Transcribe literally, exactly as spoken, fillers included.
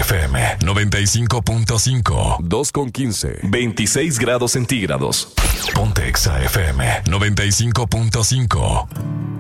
F M noventa y cinco punto cinco. dos con quince. veintiséis grados centígrados. Ponte Exa F M noventa y cinco punto cinco.